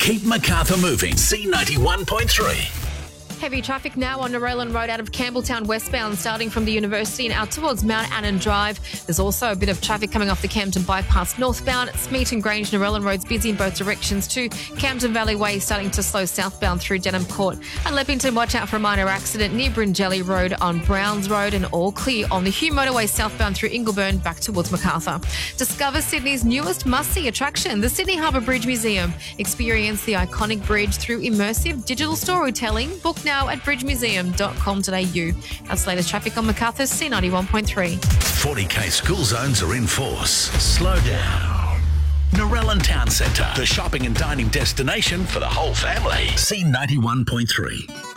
Keep Macarthur moving. C91.3. Heavy traffic now on Narellan Road out of Campbelltown westbound, starting from the university and out towards Mount Annan Drive. There's also a bit of traffic coming off the Campton bypass northbound. Smeaton Grange, Narellan Road's busy in both directions too. Campton Valley Way starting to slow southbound through Denham Court. And Leppington, watch out for a minor accident near Bryngelly Road on Browns Road, and all clear on the Hume Motorway southbound through Ingleburn back towards Macarthur. Discover Sydney's newest must-see attraction, the Sydney Harbour Bridge Museum. Experience the iconic bridge through immersive digital storytelling. Book now at bridgemuseum.com.au. That's latest traffic on Macarthur's C91.3. 40k school zones are in force. Slow down. Narellan Town Centre, the shopping and dining destination for the whole family. C91.3.